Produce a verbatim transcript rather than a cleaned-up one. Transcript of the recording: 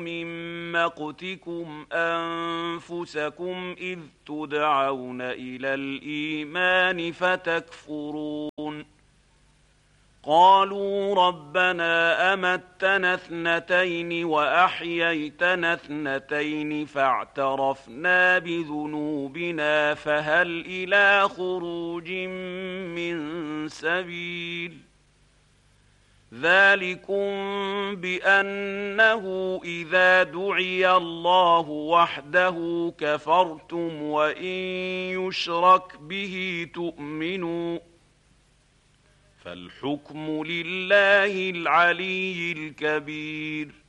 من مقتكم أنفسكم إذ تدعون إلى الإيمان فتكفرون قالوا ربنا أمتنا اثنتين وأحييتنا اثنتين فاعترفنا بذنوبنا فهل إلى خروج من سبيل ذلكم بأنه إذا دعي الله وحده كفرتم وإن يشرك به تؤمنوا فالحكم لله العلي الكبير